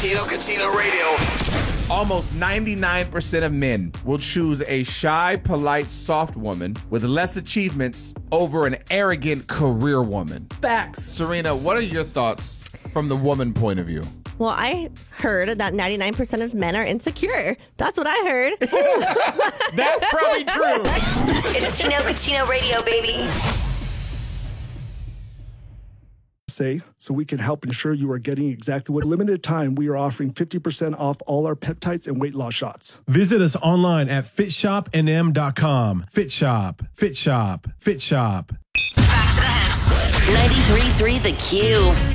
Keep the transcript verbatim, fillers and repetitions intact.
Tino Cucino Radio. Almost ninety-nine percent of men will choose a shy, polite, soft woman with less achievements over an arrogant career woman. Facts. Serena, what are your thoughts from the woman point of view? Well, I heard that ninety-nine percent of men are insecure. That's what I heard. That's probably true. It's Tino Cucino Radio, baby. Say, so we can help ensure you are getting exactly what limited time we are offering fifty percent off all our peptides and weight loss shots. Visit us online at fit shop n m dot com. Fit Shop, Fit Shop, Fit Shop. Back to the hits. ninety-three point three The Q.